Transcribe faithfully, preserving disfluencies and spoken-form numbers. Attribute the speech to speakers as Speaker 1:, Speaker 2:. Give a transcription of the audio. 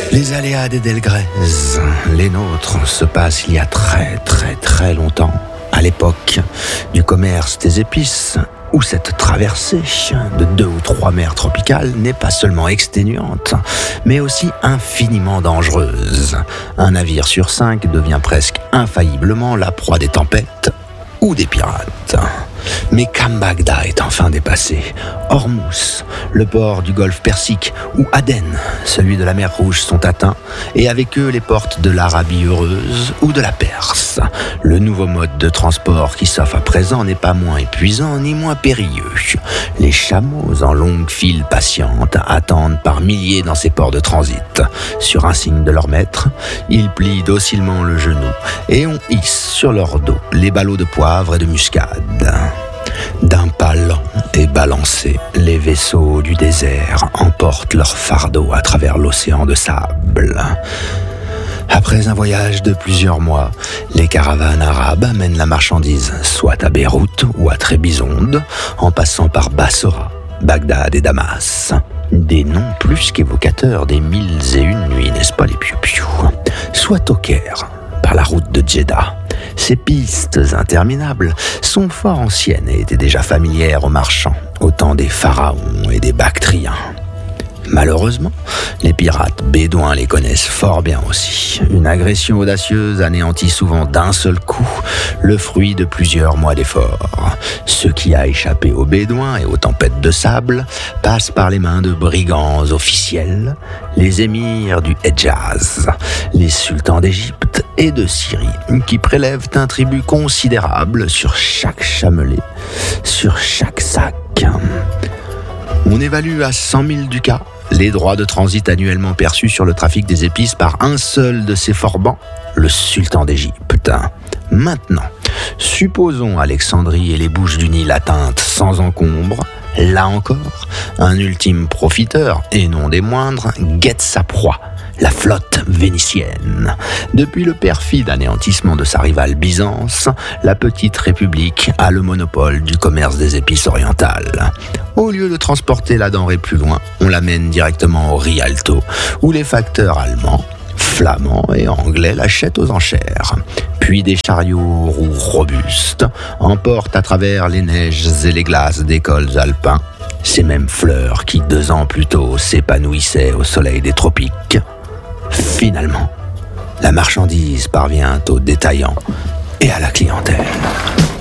Speaker 1: Les aléas des Delgrès, les nôtres, se passent il y a très très très longtemps, à l'époque du commerce des épices, où cette traversée de deux ou trois mers tropicales n'est pas seulement exténuante, mais aussi infiniment dangereuse. Un navire sur cinq devient presque infailliblement la proie des tempêtes ou des pirates. Mais Kambagda est enfin dépassé. Ormuz, le port du golfe Persique, ou Aden, celui de la mer Rouge, sont atteints, et avec eux les portes de l'Arabie heureuse ou de la Perse. Le nouveau mode de transport qui s'offre à présent n'est pas moins épuisant ni moins périlleux. Les chameaux en longue file patiente attendent par milliers dans ces ports de transit. Sur un signe de leur maître, ils plient docilement le genou et on hisse sur leur dos les ballots de poivre et de muscade. D'un pas lent et balancé, les vaisseaux du désert emportent leur fardeau à travers l'océan de sable. Après un voyage de plusieurs mois, les caravanes arabes amènent la marchandise soit à Beyrouth ou à Trébizonde, en passant par Bassora, Bagdad et Damas. Des noms plus qu'évocateurs des mille et une nuits, n'est-ce pas les piou-piou? Soit au Caire, par la route de Djeddah. Ces pistes interminables sont fort anciennes et étaient déjà familières aux marchands, au temps des pharaons et des Bactriens. Malheureusement, les pirates bédouins les connaissent fort bien aussi. Une agression audacieuse anéantit souvent d'un seul coup le fruit de plusieurs mois d'efforts. Ce qui a échappé aux bédouins et aux tempêtes de sable passe par les mains de brigands officiels, les émirs du Hedjaz, les sultans d'Égypte et de Syrie, qui prélèvent un tribut considérable sur chaque chamelet, sur chaque sac. On évalue à cent mille ducats les droits de transit annuellement perçus sur le trafic des épices par un seul de ces forbans, le sultan d'Égypte. Maintenant, supposons Alexandrie et les bouches du Nil atteintes sans encombre. Là encore, un ultime profiteur, et non des moindres, guette sa proie, la flotte vénitienne. Depuis le perfide anéantissement de sa rivale Byzance, la petite république a le monopole du commerce des épices orientales. Au lieu de transporter la denrée plus loin, on l'amène directement au Rialto, où les facteurs allemands, flamands et anglais l'achètent aux enchères. Puis des chariots aux roues robustes emportent à travers les neiges et les glaces des cols alpins ces mêmes fleurs qui, deux ans plus tôt, s'épanouissaient au soleil des tropiques. Finalement, la marchandise parvient aux détaillants et à la clientèle.